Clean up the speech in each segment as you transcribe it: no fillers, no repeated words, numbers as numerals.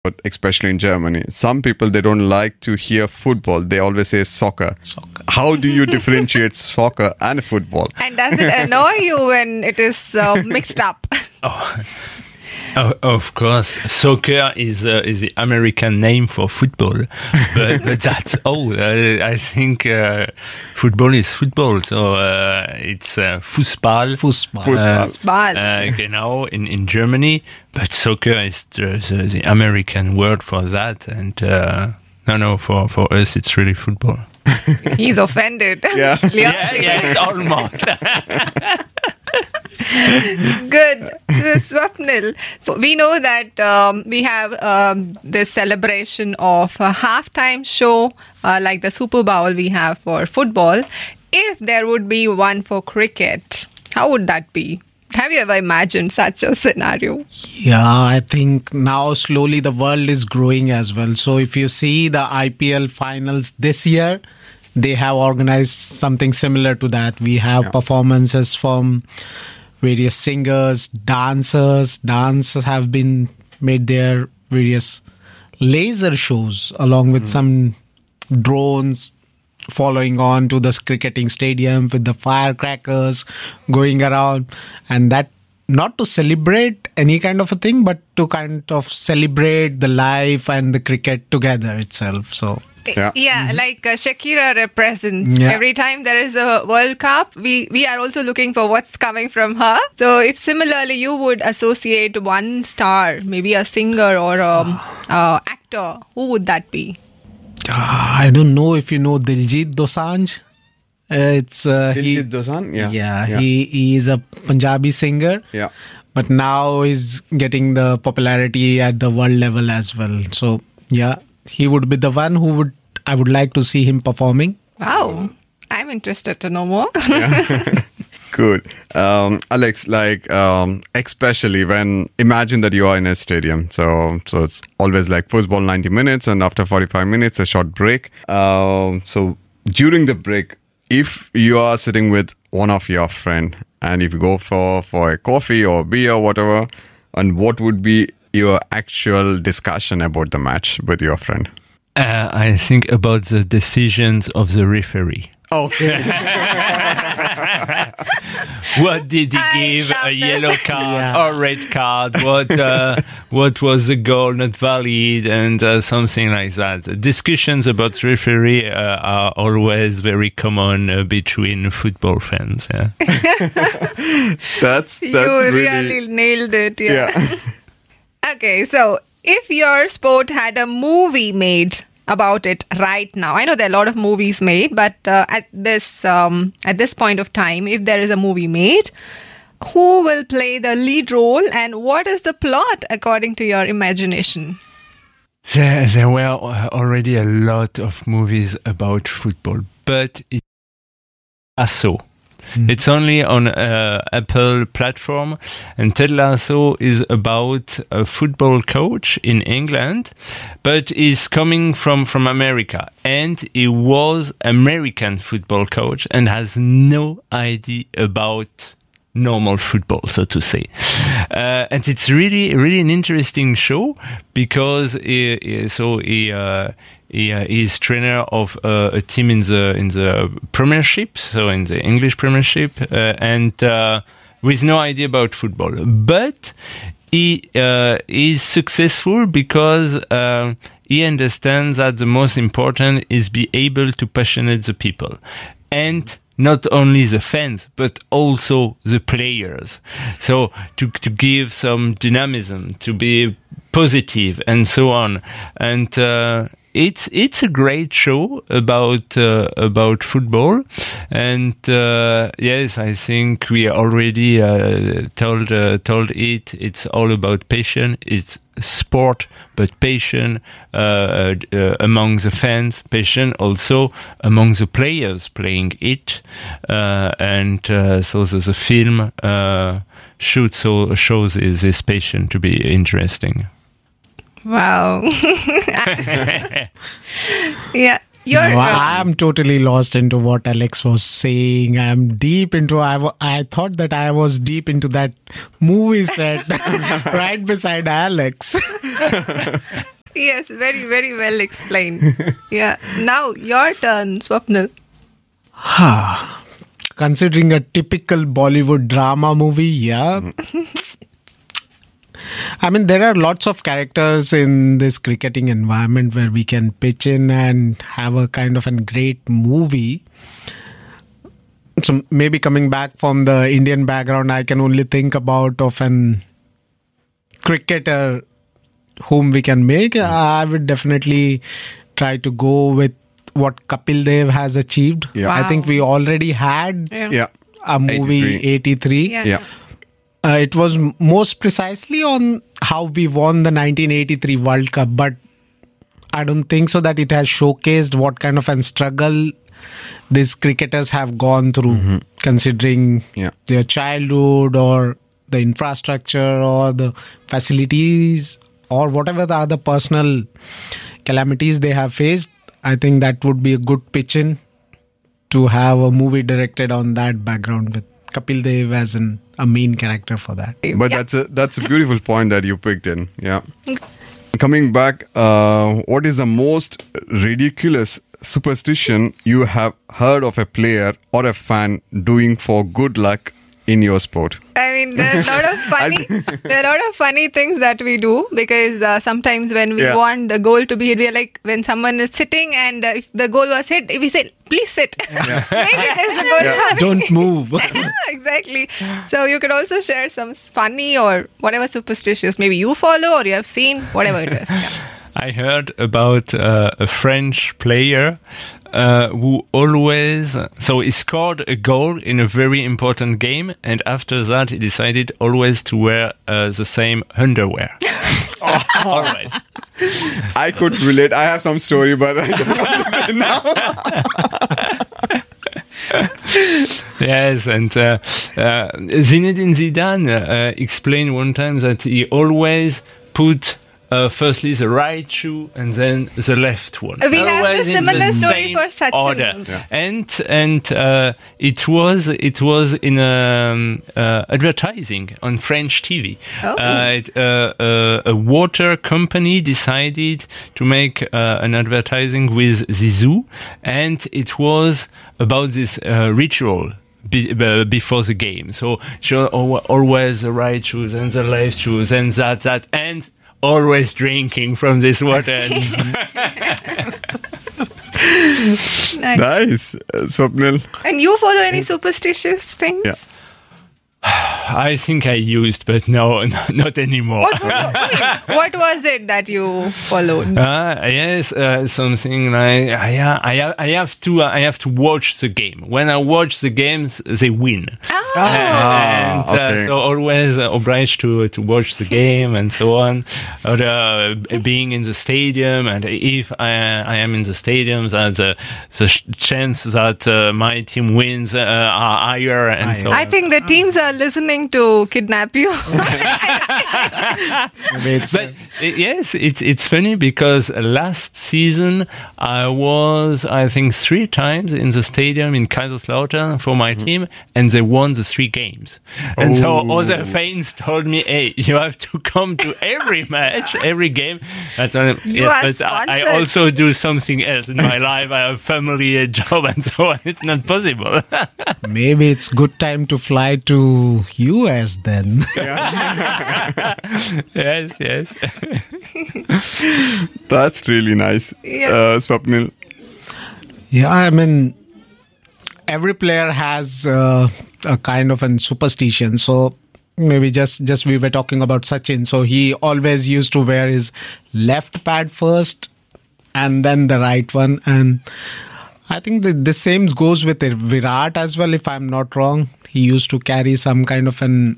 but especially in Germany. Some people, they don't like to hear football. They always say soccer. How do you differentiate soccer and football? And does it annoy you when it is mixed up? Oh, of course. Soccer is the American name for football, but that's all. I think football is football, so it's Fußball. Genau, in Germany, but soccer is the American word for that, and no, for us it's really football. He's offended. Yeah, almost. Good. Swapnil. So we know that we have this celebration of a halftime show like the Super Bowl we have for football. If there would be one for cricket, how would that be? Have you ever imagined such a scenario? Yeah, I think now slowly the world is growing as well. So if you see the IPL finals this year, they have organized something similar to that. We have performances from various singers, dancers. Dancers have been made their various laser shows along with some drones following on to the cricketing stadium with the firecrackers going around, and that not to celebrate any kind of a thing, but to kind of celebrate the life and the cricket together itself. So like Shakira represents every time there is a World Cup, we are also looking for what's coming from her. So if similarly you would associate one star, maybe a singer or a actor, who would that be? I don't know if you know Diljit Dosanjh. It's Diljit Dosanjh? He is a Punjabi singer. Yeah. But now he's getting the popularity at the world level as well. So yeah, he would be the one who I would like to see him performing. Wow. I'm interested to know more. Good. Alex, especially when, imagine that you are in a stadium. So it's always like football 90 minutes and after 45 minutes, a short break. So during the break, if you are sitting with one of your friend and if you go for a coffee or beer or whatever, and what would be your actual discussion about the match with your friend? I think about the decisions of the referee. Okay. What did he give? A yellow card or red card? What was the goal not valid? And something like that. Discussions about referee are always very common between football fans. Yeah. that's you really nailed it. Yeah. Okay, so if your sport had a movie made about it right now, I know there are a lot of movies made, but at this point of time, if there is a movie made, who will play the lead role and what is the plot according to your imagination? There were already a lot of movies about football, but it's Lasso. It's only on Apple platform, and Ted Lasso is about a football coach in England, but is coming from America, and he was American football coach and has no idea about normal football, so to say. And it's really an interesting show because he is trainer of a team in the Premiership, so in the English Premiership, and with no idea about football. But he is successful because he understands that the most important is be able to passionate the people, and not only the fans, but also the players. So to give some dynamism, to be positive, and so on. And it's a great show about football. And yes, I think we already told it. It's all about passion. It's sport, but passion among the fans, passion also among the players playing it, and so the film shows this passion to be interesting. Wow. Yeah. I'm totally lost into what Alex was saying. I'm deep into. I thought that I was deep into that movie set right beside Alex. Yes, very, very well explained. Yeah. Now your turn, Swapnil. Considering a typical Bollywood drama movie, yeah. I mean, there are lots of characters in this cricketing environment where we can pitch in and have a kind of a great movie. So maybe coming back from the Indian background, I can only think about of an cricketer whom we can make. I would definitely try to go with what Kapil Dev has achieved. Yeah. I think we already had Yeah. a movie 83. Yeah. Yeah. It was most precisely on how we won the 1983 World Cup, but I don't think so that it has showcased what kind of a struggle these cricketers have gone through, considering their childhood or the infrastructure or the facilities or whatever the other personal calamities they have faced. I think that would be a good pitch-in to have a movie directed on that background with Kapil Dev as a main character for that. But that's a beautiful point that you picked in. Yeah. Coming back, what is the most ridiculous superstition you have heard of a player or a fan doing for good luck in your sport? I mean, there are a lot of funny things that we do, because sometimes when we want the goal to be hit, we are like, when someone is sitting and if the goal was hit, we say, please sit. Maybe there's a goal coming. Don't move. Exactly. So you could also share some funny or whatever superstitious maybe you follow or you have seen, whatever it is. Yeah. I heard about a French player who always, so he scored a goal in a very important game, and after that he decided always to wear the same underwear. Always. I could relate. I have some story, but I don't want to say now. Yes, and Zinedine Zidane explained one time that he always put firstly the right shoe and then the left one. We have Always a in similar the story same for Sachin. order. Yeah. And it was in advertising on French TV. Oh. A water company decided to make an advertising with Zizou, and it was about this ritual before the game. So always the right shoes and the left shoes and that and always drinking from this water. Nice. Swapnil? And you follow any superstitious things? Yeah. I think I used, but no, not anymore. What was it that you followed? Yes, something like I have to watch the game. When I watch the games, they win. And okay. so always obliged to watch the game and so on. Or being in the stadium, and if I am in the stadium, the chance that my team wins are higher and so on. I think the teams are listening to kidnap you. But yes, it's funny because last season I was, I think, 3 times in the stadium in Kaiserslautern for my team, and they won the 3 games. And so other fans told me, "Hey, you have to come to every match, every game." But I also do something else in my life. I have family, a job, and so on. It's not possible. Maybe it's good time to fly to US then. Yes. That's really nice. Yeah. Swapnil? Yeah, I mean, every player has a kind of a superstition. So maybe just we were talking about Sachin. So he always used to wear his left pad first and then the right one. And I think the same goes with Virat as well, if I'm not wrong. He used to carry some kind of an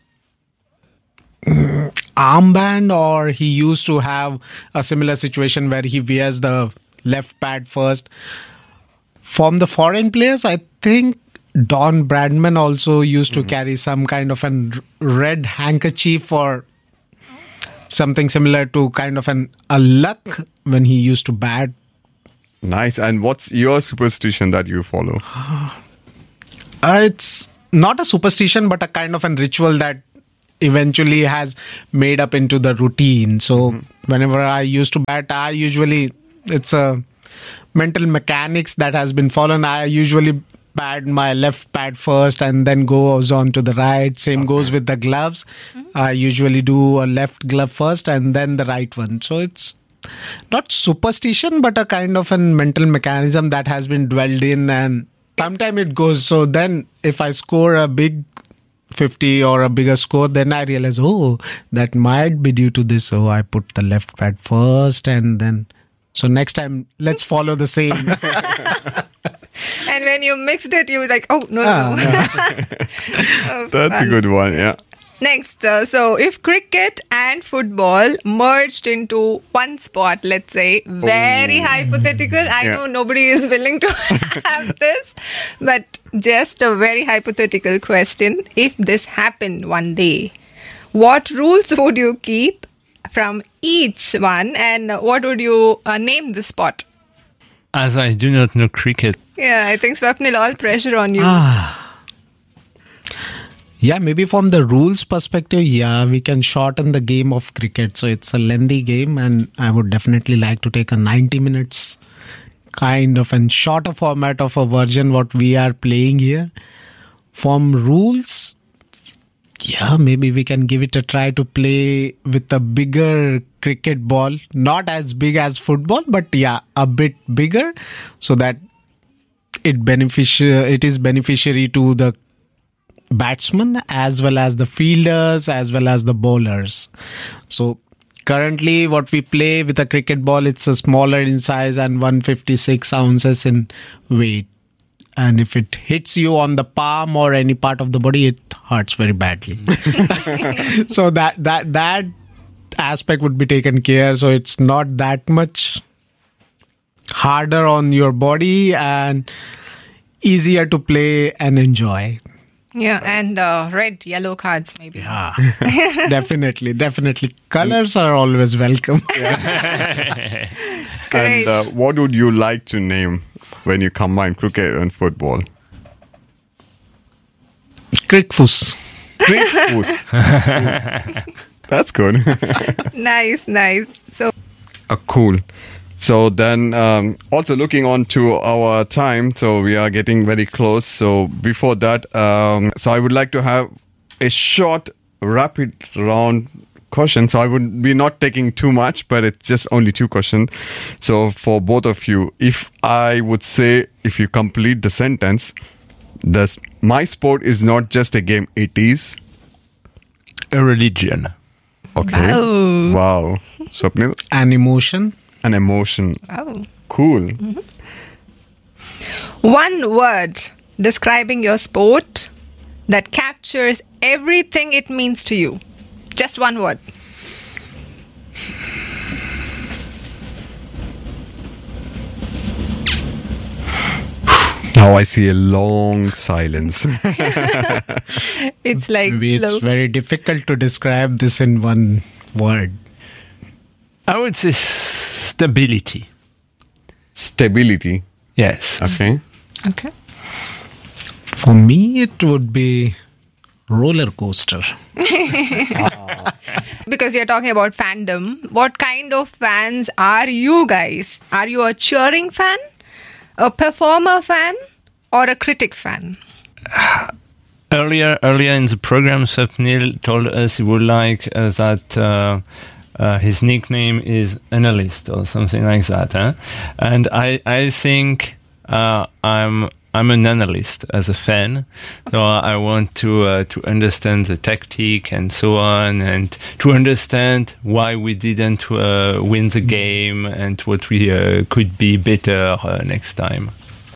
armband, or he used to have a similar situation where he wears the left pad first. From the foreign players, I think Don Bradman also used to carry some kind of a red handkerchief or something similar to kind of a luck when he used to bat. Nice. And what's your superstition that you follow? It's not a superstition, but a kind of a ritual that eventually has made up into the routine. So whenever I used to bat, it's a mental mechanics that has been followed. I usually bat my left pad first and then goes on to the right. Same goes with the gloves. I usually do a left glove first and then the right one. So it's not superstition, but a kind of a mental mechanism that has been dwelled in, and sometimes it goes. So then if I score a big 50 or a bigger score, then I realize, oh, that might be due to this. So I put the left pad first and then. So next time, let's follow the same. And when you mixed it, you were like, oh, no. Oh, That's a good one, yeah. Next, so if cricket and football merged into one sport, let's say, very hypothetical. I know nobody is willing to have this, but just a very hypothetical question. If this happened one day, what rules would you keep from each one, and what would you name the sport? As I do not know cricket. Yeah, I think Swapnil, all pressure on you. Yeah, maybe from the rules perspective, we can shorten the game of cricket. So it's a lengthy game, and I would definitely like to take a 90 minutes kind of and shorter format of a version what we are playing here. From rules, maybe we can give it a try to play with a bigger cricket ball, not as big as football, but a bit bigger, so that it is beneficiary to the batsmen as well as the fielders as well as the bowlers. So currently what we play with a cricket ball, it's a smaller in size and 156 ounces in weight, and if it hits you on the palm or any part of the body, it hurts very badly. So that aspect would be taken care, so it's not that much harder on your body and easier to play and enjoy. Yeah, and red, yellow cards maybe. Yeah, definitely. Colors are always welcome. And what would you like to name when you combine cricket and football? Crickfoos. That's good. Nice. So, cool. So then, also looking on to our time, so we are getting very close. So before that, so I would like to have a short, rapid round question. So I would be not taking too much, but it's just only 2 questions. So for both of you, if I would say, if you complete the sentence, my sport is not just a game, it is a religion. Okay. Wow. Swapnil? An emotion. An emotion. oh. Cool. Mm-hmm. One word describing your sport that captures everything it means to you. Just one word. Now I see a long silence. It's like Maybe slow. it's very difficult to describe this in one word. I would say stability. Stability. Yes. Okay. Okay. For me, it would be roller coaster. Because we are talking about fandom. What kind of fans are you guys? Are you a cheering fan, a performer fan, or a critic fan? Earlier in the program, Swapnil told us he would like that his nickname is analyst or something like that. Huh? And I think I'm an analyst as a fan, so I want to understand the tactic and so on, and to understand why we didn't win the game and what we could be better next time.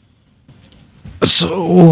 So,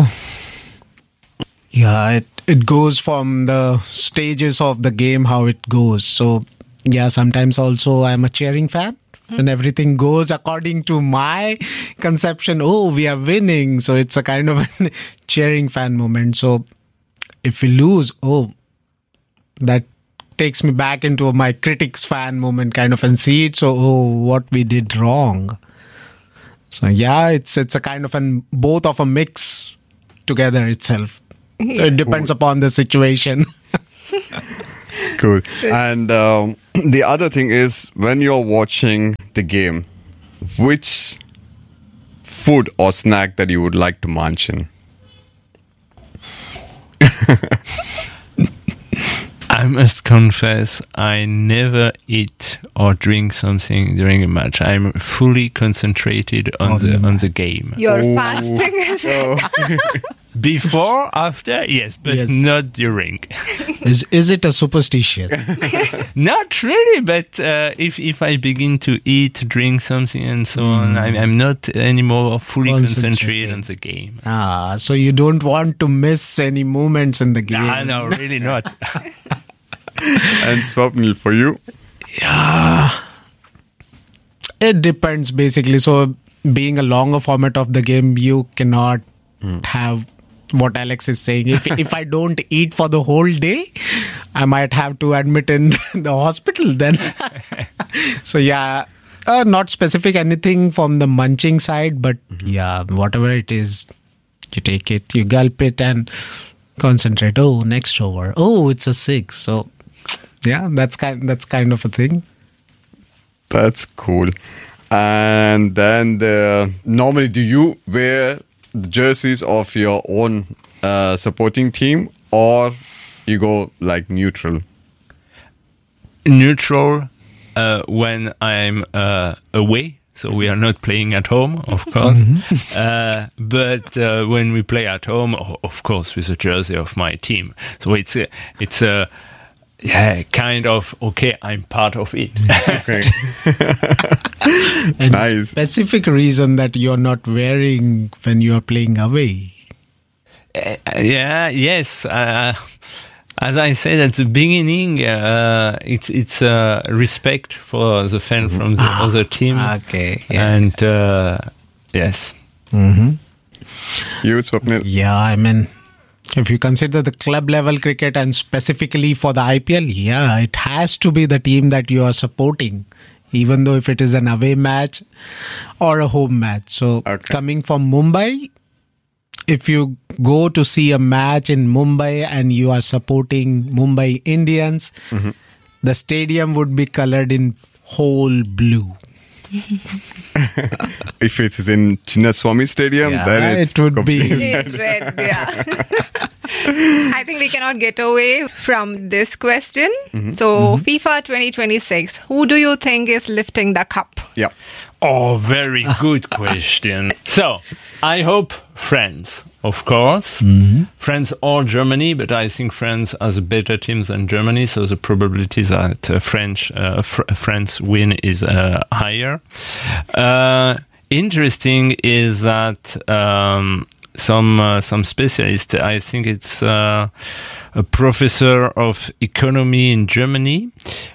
it goes from the stages of the game, how it goes. So, sometimes also I'm a cheering fan. When everything goes according to my conception, we are winning. So it's a kind of a cheering fan moment. So if we lose, that takes me back into my critics fan moment kind of and see it. So, what we did wrong. So it's a kind of both of a mix together itself. It depends upon the situation. Cool. And the other thing is, when you're watching the game, which food or snack that you would like to munch in? I must confess, I never eat or drink something during a match. I'm fully concentrated on the game. You're fasting. Is it? Before, after, yes, but Yes. not during. Is it a superstition? Not really, but if I begin to eat, drink something, and so on, I'm not anymore fully concentrated on the game. So you don't want to miss any moments in the game. No, really not. And Swapnil, for you? It depends basically. So being a longer format of the game, you cannot have what Alex is saying. If I don't eat for the whole day, I might have to admit in the hospital then. So yeah, not specific anything from the munching side, but yeah, whatever it is, you take it, you gulp it and concentrate. Oh, next over. Oh, it's a 6. So yeah, that's kind of a thing. That's cool. And then normally, do you wear the jerseys of your own supporting team, or you go like neutral? Neutral when I'm away. So we are not playing at home, of course. But when we play at home, of course, with the jersey of my team. So it's a kind of, okay, I'm part of it. Okay. And Nice. specific reason that you're not wearing when you're playing away. Yes. As I said at the beginning, it's respect for the fan from the other team. Okay. And yes. You, Swapnil? Yeah, I mean, if you consider the club level cricket and specifically for the IPL, yeah, it has to be the team that you are supporting, even though if it is an away match or a home match. So coming from Mumbai, if you go to see a match in Mumbai and you are supporting Mumbai Indians, the stadium would be colored in whole blue. If it is in Chinnaswamy Stadium, then it would be. In red, yeah. I think we cannot get away from this question. So, FIFA 2026, who do you think is lifting the cup? Yeah. Oh, very good question. So, I hope France, of course. France or Germany, but I think France has a better team than Germany, so the probability that France win is higher. Interesting is that some specialists, I think it's a professor of economy in Germany,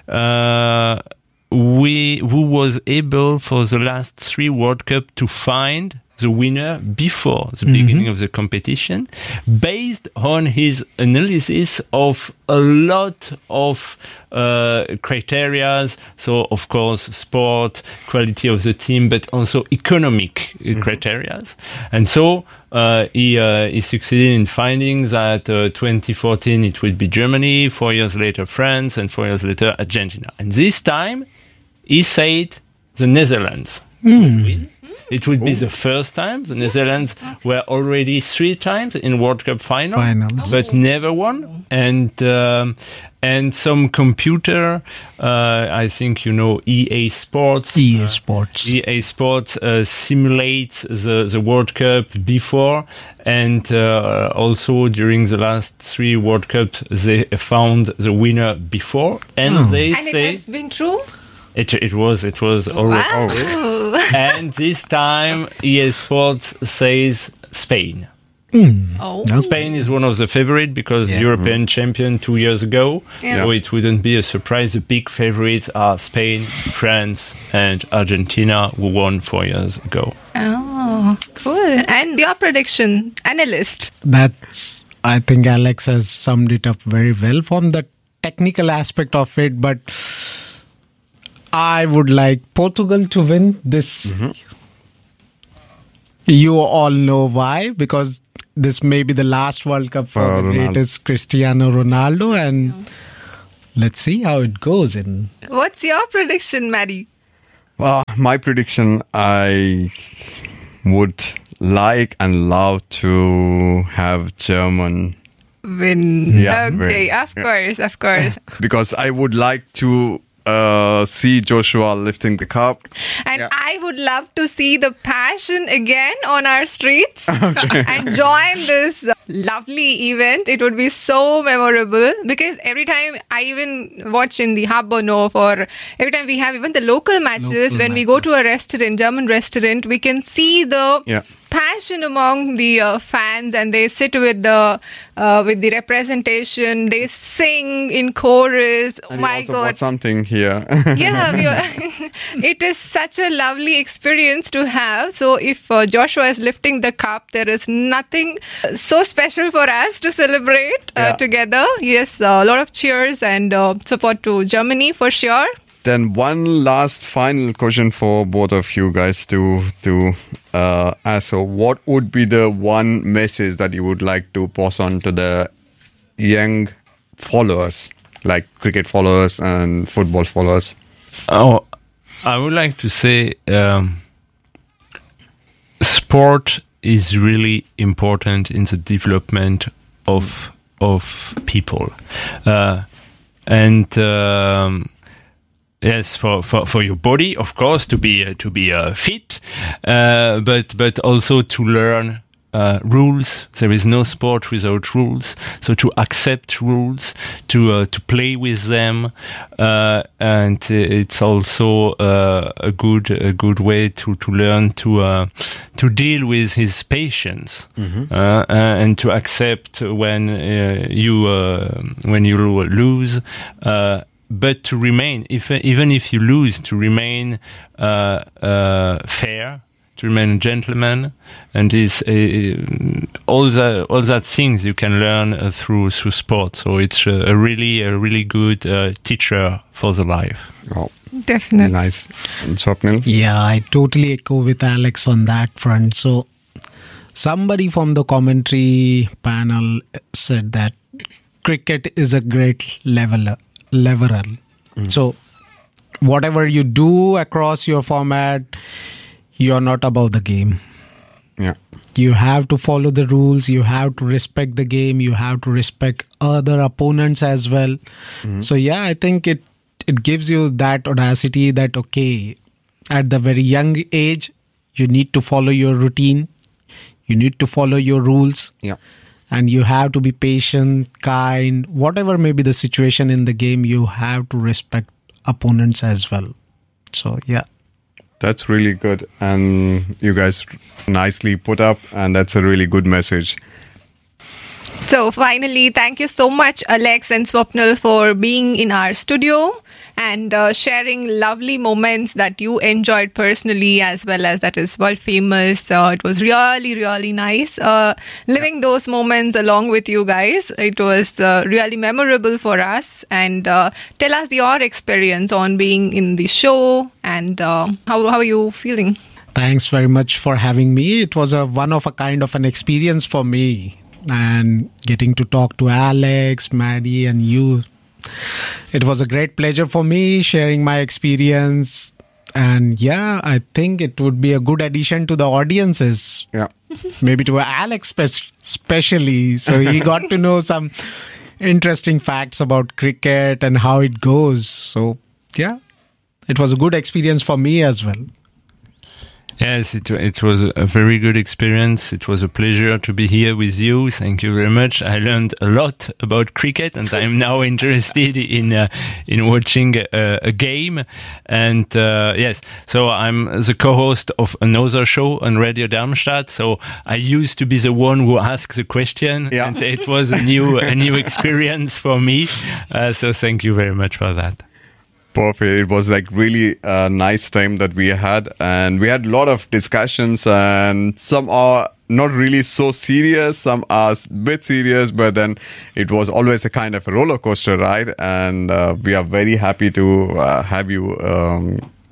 who was able for the last 3 World Cup to find the winner before the beginning of the competition, based on his analysis of a lot of criteria. So, of course, sport, quality of the team, but also economic criteria. And so he succeeded in finding that 2014 it would be Germany, 4 years later France, and 4 years later Argentina. And this time he said the Netherlands would win. It would be the first time. The Netherlands were already 3 times in World Cup finals, but never won. And some computer, I think you know EA Sports. EA Sports. EA Sports simulates the World Cup before, and also during the last 3 World Cups, they found the winner before, and they And say it has been true? it was already. Wow. And this time, EA Sports says Spain. Oh. Spain is one of the favorite because European champion 2 years ago. Yeah. So it wouldn't be a surprise. The big favorites are Spain, France, and Argentina, who won 4 years ago. Oh, cool. And your prediction, analyst. That's, I think Alex has summed it up very well from the technical aspect of it, but I would like Portugal to win this. You all know why, because this may be the last World Cup for the Ronaldo. greatest Cristiano Ronaldo, and let's see how it goes. What's your prediction, Maddie? My prediction, I would like and love to have German Win. Yeah, okay, win. Of course. because I would like to see Joshua lifting the cup. And I would love to see the passion again on our streets and join this lovely event. It would be so memorable because every time I even watch in the Hauptbahnhof or every time we have even the local matches, we go to a restaurant, German restaurant, we can see the passion among the fans, and they sit with the representation. They sing in chorus. And My you also God! bought something here. It is such a lovely experience to have. So if Joshua is lifting the cup, there is nothing so special for us to celebrate together. Yes, a lot of cheers and support to Germany for sure. Then one last final question for both of you guys to ask. So what would be the one message that you would like to pass on to the young followers, like cricket followers and football followers? Oh, I would like to say sport is really important in the development of people. Yes, for your body, of course, to be fit, but also to learn rules. There is no sport without rules. So to accept rules, to play with them, and it's also a good way to learn to deal with his patience, and to accept when you lose. But to remain, even if you lose, to remain fair, to remain a gentleman, and is all that things you can learn through sport. So it's a really good teacher for the life. Oh, definitely nice. And Swapnil? Yeah, I totally echo with Alex on that front. So somebody from the commentary panel said that cricket is a great leveler. So whatever you do across your format, you're not above the game. Yeah. You have to follow the rules. You have to respect the game. You have to respect other opponents as well. So yeah, I think it gives you that audacity that, okay, at the very young age, you need to follow your routine. You need to follow your rules. Yeah. And you have to be patient, kind, whatever may be the situation in the game, you have to respect opponents as well. So, yeah. That's really good. And you guys nicely put up, and that's a really good message. So finally, thank you so much, Alex and Swapnil, for being in our studio and sharing lovely moments that you enjoyed personally, as well as that is world famous. It was really nice living those moments along with you guys. It was really memorable for us. And tell us your experience on being in the show and how are you feeling? Thanks very much for having me. It was a one of a kind of an experience for me. And getting to talk to Alex, Maddie, and you. It was a great pleasure for me sharing my experience. And yeah, I think it would be a good addition to the audiences. Yeah. Maybe to Alex especially. So he got to know some interesting facts about cricket and how it goes. So yeah, it was a good experience for me as well. Yes, it was a very good experience. It was a pleasure to be here with you. Thank you very much. I learned a lot about cricket, and I'm now interested in watching a game. And yes, so I'm the co-host of another show on Radio Darmstadt. So I used to be the one who asked the question, and it was a new experience for me. So thank you very much for that. Perfect. It was like really a nice time that we had, and we had a lot of discussions, and some are not really so serious, some are a bit serious, but then it was always a kind of a roller coaster ride, and we are very happy to have you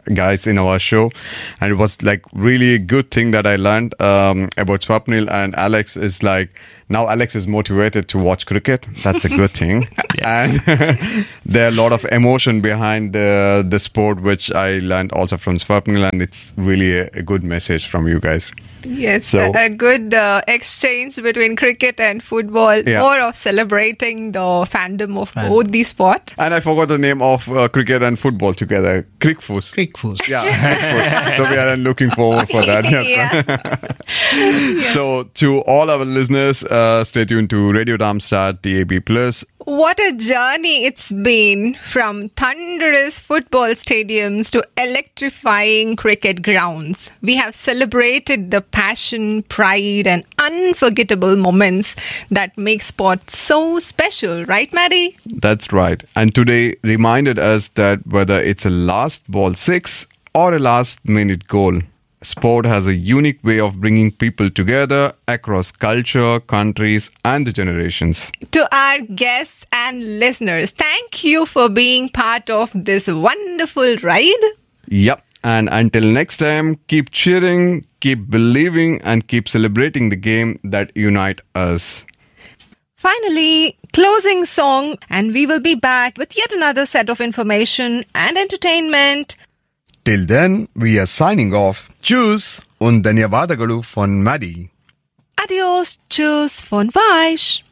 guys in our show, and it was like really good thing that I learned about Swapnil and Alex is like now Alex is motivated to watch cricket. That's a good thing. And there are a lot of emotion behind the sport, which I learned also from Swapnil, and it's really a good message from you guys. Yes, So- a good exchange between cricket and football, Yeah. more of celebrating the fandom of both these sports. And I forgot the name of cricket and football together. Crickfoos. Crickfoos. Yeah, Crickfoos. So we are looking forward for that. Yeah. So to all our listeners, stay tuned to Radio Darmstadt DAB+. What a journey it's been from thunderous football stadiums to electrifying cricket grounds. We have celebrated the passion, pride, and unforgettable moments that make sports so special, right, Maddie? That's right. And today reminded us that whether it's a last ball six or a last minute goal, sport has a unique way of bringing people together across culture, countries, and the generations. To our guests and listeners, thank you for being part of this wonderful ride. Yep. And until next time, keep cheering, keep believing, and keep celebrating the game that unite us. Finally, closing song, and we will be back with yet another set of information and entertainment. Till then, we are signing off. Tschüss und ಧನ್ಯವಾದಗಳು von Maddie. Adios, tschüss von Weish.